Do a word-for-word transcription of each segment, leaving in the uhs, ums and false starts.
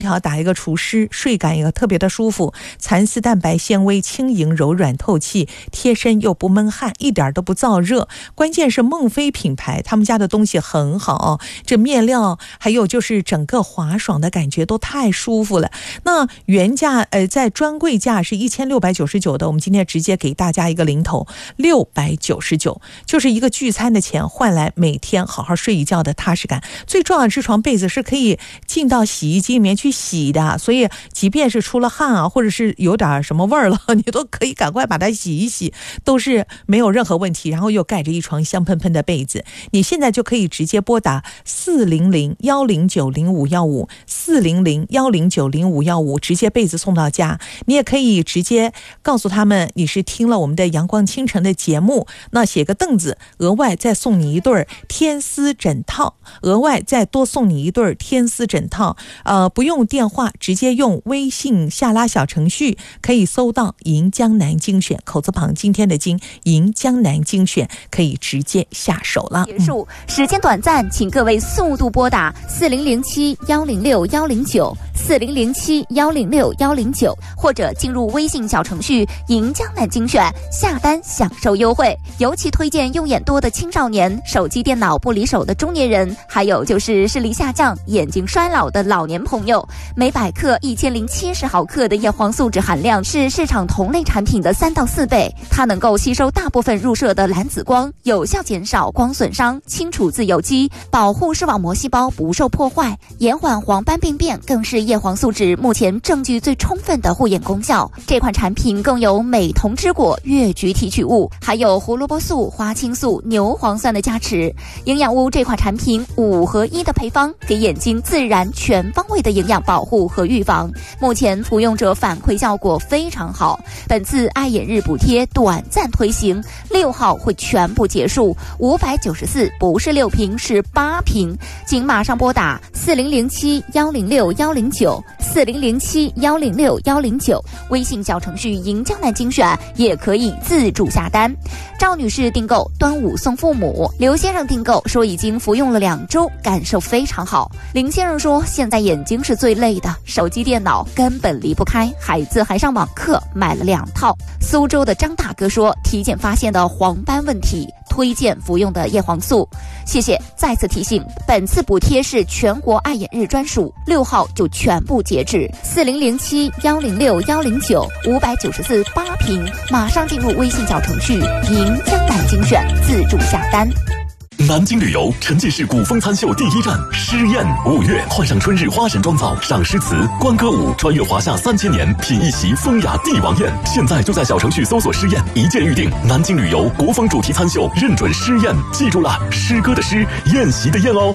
条打一个除湿，睡感也特别的舒服，蚕丝蛋白纤维轻盈柔软透气，贴身又不闷汗，一点都不燥热。关键是孟非品牌他们家的东西很好，这面料还有就是整个滑爽的感觉都太舒服了。那原价呃在专柜价是一千六百九十九的，我们今天直接给大家一个零头六百九十九，就是一个聚餐的钱换来每天好好睡一觉的踏实感。最重要的是床被子是可以进到洗衣机里面去洗的，所以即便是出了汗啊，或者是有点什么味儿了，你都可以赶快把它洗一洗，都是没有任何问题。然后又盖着一床香喷喷的被子，你现在就可以直接拨打四零零一零九零五一五 四零零一零九零五一五，直接被子送到家。你也可以直接告诉他们你是听了我们的阳光清晨的节目，那写个凳子，额外再送你一对天丝枕套，额外再多送你一对天丝枕套。呃，不用电话，直接用微信下拉小程序可以搜到银江南精选，口字旁今天的金，银江南精选，可以直接下手了。 结束，时间短暂，请各位速度拨打四零零七幺零六幺零九四零零七幺零六幺零九，或者进入微信小程序银江南精选，下单享受优惠。尤其推荐用眼多的青少年、手机电脑不离手的中年人，还有就是视力下降、眼睛衰老的老年朋友。每百克一千零七十毫克的叶黄素酯含量是市场同类产品的三到四倍，它能够吸收大部分入射的蓝紫光，有效减少光损伤，清除自由基，保护视网膜细胞不受破坏，延缓黄斑病变，更是叶黄素酯目前证据最充分的护眼功效。这款产品更有美瞳之果、越橘提取物，还有胡萝卜素、花青素、牛磺酸的加持。营养屋这款产品五合一的配方，给眼睛自然全方位的营养保护和预防，目前服用者反馈效果非常好。本次爱眼日补贴短暂推行，六号会全部结束，五百九十四不是六瓶是八瓶，请马上拨打四零零七幺零六幺零九四零零七幺零六幺零九，微信小程序银江南精选也可以自助下单。赵女士订购端午送父母，刘先生订购说已经服用了两周，感受非常好。林先生说现在眼睛是最累的，手机电脑根本离不开，孩子还上网课，买了两套。苏州的张大哥说体检发现的黄斑问题，推荐服用的叶黄素。谢谢，再次提醒，本次补贴是全国爱眼日专属，六号就全部截止。四零零七幺零六幺零九五百九十四八瓶，马上进入微信小程序银江南精选，自助下单。 南京旅游沉浸式古风餐秀第一站诗宴，五月换上春日花神妆造，赏诗词，观歌舞，穿越华夏三千年，品一席风雅帝王宴。现在就在小程序搜索诗宴，一键预定。南京旅游国风主题餐秀，认准诗宴，记住了，诗歌的诗，宴席的宴哦。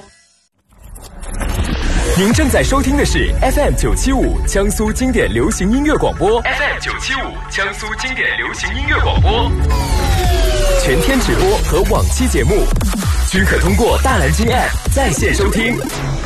您正在收听的是 F M 九七五江苏经典流行音乐广播 ，F M 九七五江苏经典流行音乐广播，全天直播和往期节目均可通过大蓝鲸 App 在线收听。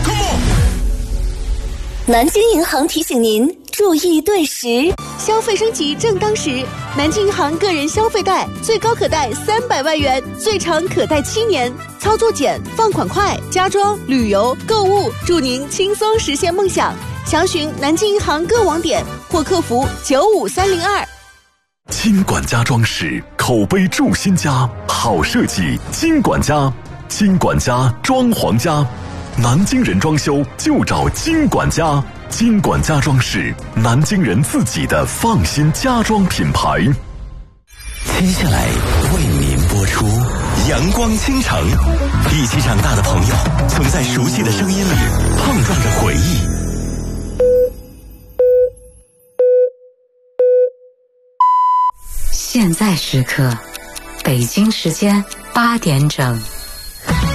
南京银行提醒您注意对时，消费升级正当时。南京银行个人消费贷最高可贷三百万元，最长可贷七年，操作简，放款快，家装、旅游、购物，祝您轻松实现梦想。详询南京银行各网点或客服九五三零二。 金管家装饰，口碑筑新家，好设计金管家，金管家装潢家，南京人装修就找金管家。金管家装饰，南京人自己的放心家装品牌。 接下来为您播出阳光倾城，一起长大的朋友曾在熟悉的声音里碰撞着回忆。 现在时刻，北京时间八点整。